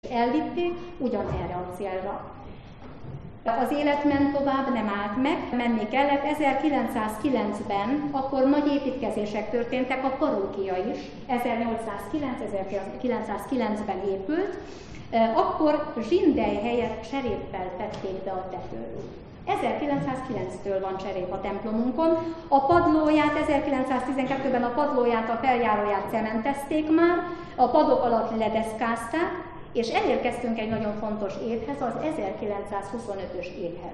elvitték ugyanerre a célra. Az élet ment tovább, nem állt meg, menni kellett. 1909-ben akkor nagy építkezések történtek, a parókia is 1809-1909-ben épült, akkor zsindely helyett cseréppel tették be a tetőről. 1909-től van cserép a templomunkon. A padlóját 1912-ben a padlóját, a feljáróját cementezték már, a padok alatt ledeszkázták, és elérkeztünk egy nagyon fontos évhez, az 1925-ös évhez.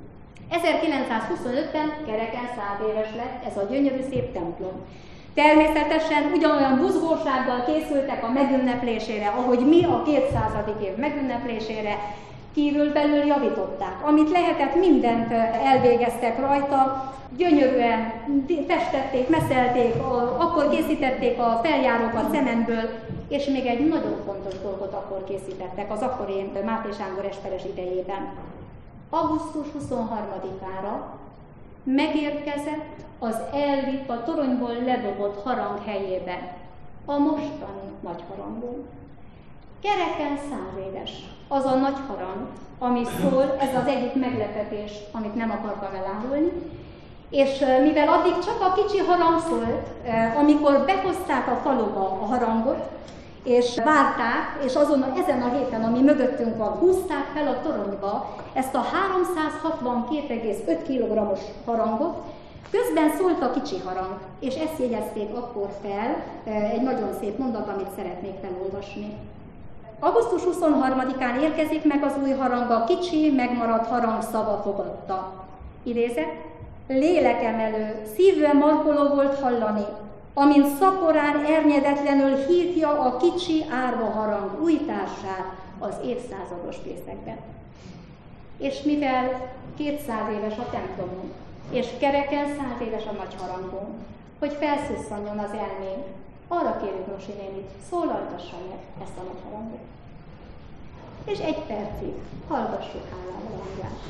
1925-ben kereken 100 éves lett ez a gyönyörű szép templom. Természetesen ugyanolyan buzgósággal készültek a megünneplésére, ahogy mi a 200. év megünneplésére, kívülbelül javították. Amit lehetett, mindent elvégeztek rajta, gyönyörűen festették, meszelték, akkor készítették a feljárókat cementből, és még egy nagyon fontos dolgot akkor készítettek az akkori Máté Sándor esperes idejében. Augusztus 23-ára megérkezett az elvitt, a toronyból ledobott harang helyébe a mostani nagy harangunk. Kereken 100 éves az a nagy harang, ami szól, ez az egyik meglepetés, amit nem akartam elárulni, és mivel addig csak a kicsi harang szólt, amikor behozták a faluba a harangot, és várták, és ezen a héten, ami mögöttünk van, húzták fel a toronyba ezt a 362,5 kg-os harangot, közben szólt a kicsi harang, és ezt jegyezték akkor fel, egy nagyon szép mondat, amit szeretnék felolvasni. Augusztus 23-án érkezik meg az új harang, a kicsi, megmaradt harang szava fogadta. Idézet: lélekemelő, szívvel markoló volt hallani, amint szaporán ernyedetlenül hívja a kicsi árva harang újtását az évszázados fészekben. És mivel 200 éves a templomunk, és kereken 100 éves a nagy harangunk, hogy felszusszanjon az elménk, arra kérjük Rosi nénit, szólaltassa meg ezt a nagy harangot. És egy percig hallgassuk hálával a hangját.